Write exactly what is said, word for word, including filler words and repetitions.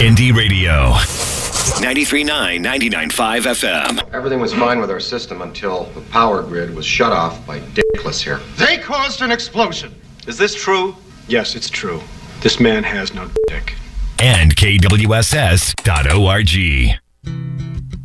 Indie Radio. ninety-three point nine, ninety-nine point five F M. Everything was fine with our system until the power grid was shut off by Dickless here. They caused an explosion. Is this true? Yes, it's true. This man has no dick. And K W S S dot org.